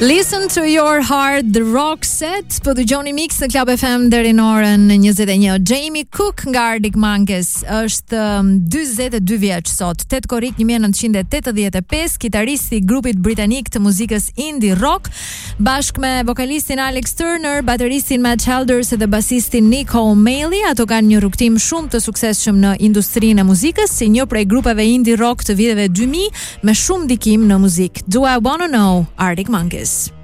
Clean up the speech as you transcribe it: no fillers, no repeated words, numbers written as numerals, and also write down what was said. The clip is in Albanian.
Listen to your heart, the rock set. Po dëgjoni Mix në Club FM deri në orën 21. Jamie Cook nga Arctic Monkeys është 42 vjeç sot. 8 korrik 1985, kitaristi i grupit britanik të muzikës indie rock, bashkë me vokalistin Alex Turner, bateristin Matt Childers dhe basistin Nick O'Malley. Ato kanë një rrugtim shumë të suksesshëm në industrinë e muzikës, si një prej grupeve indie rock të viteve 2000 me shumë ndikim në muzikë. Do I Wanna Know, Arctic Monkeys.